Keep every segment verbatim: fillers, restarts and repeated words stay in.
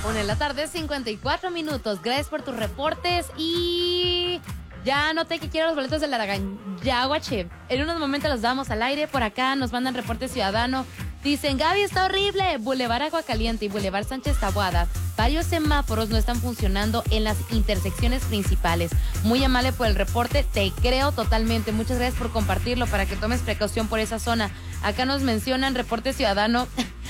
Una de la tarde, cincuenta y cuatro minutos. Gracias por tus reportes y ya noté que quiero los boletos del Aragán. Ya, guache. En unos momentos los damos al aire. Por acá nos mandan reporte ciudadano. Dicen, Gaby, está horrible. Boulevard Aguacaliente y Boulevard Sánchez Taboada. Varios semáforos no están funcionando en las intersecciones principales. Muy amable por el reporte, te creo totalmente. Muchas gracias por compartirlo para que tomes precaución por esa zona. Acá nos mencionan reporte ciudadano.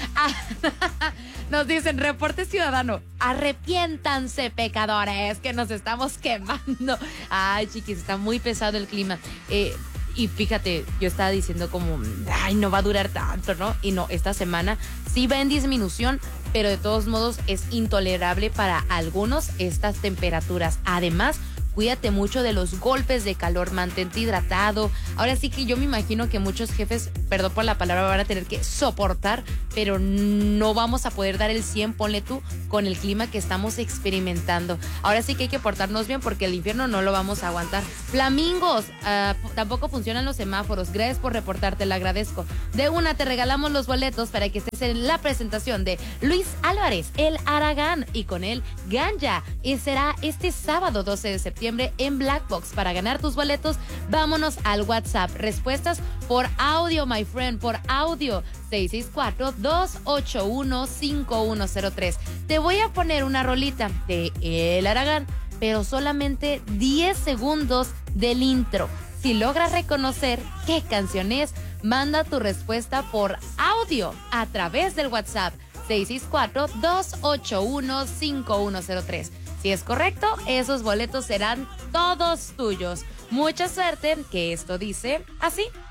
Nos dicen, reporte ciudadano, arrepiéntanse, pecadores, que nos estamos quemando. Ay, chiquis, está muy pesado el clima. Eh, y fíjate, yo estaba diciendo como, ay, no va a durar tanto, ¿no? Y no, esta semana sí va en disminución, pero de todos modos es intolerable para algunos estas temperaturas. Además, cuídate mucho de los golpes de calor, mantente hidratado. Ahora sí que yo me imagino que muchos jefes, perdón por la palabra, van a tener que soportar, pero no vamos a poder dar el cien, ponle tú, con el clima que estamos experimentando. Ahora sí que hay que portarnos bien porque el infierno no lo vamos a aguantar. Flamingos, uh, tampoco funcionan los semáforos. Gracias por reportarte, le agradezco. De una, te regalamos los boletos para que estés en la presentación de Luis Álvarez, el Aragán, y con él Ganja. Y será este sábado doce de septiembre en Black Box. Para ganar tus boletos, vámonos al WhatsApp. Respuestas por audio, my friend, por audio. seis seis cuatro, dos ocho uno, cinco uno cero tres. Te voy a poner una rolita de El Aragán, pero solamente diez segundos del intro. Si logras reconocer qué canción es, manda tu respuesta por audio a través del WhatsApp seis seis cuatro, dos ocho uno, cinco uno cero tres. Si es correcto, esos boletos serán todos tuyos. Mucha suerte, que esto dice así.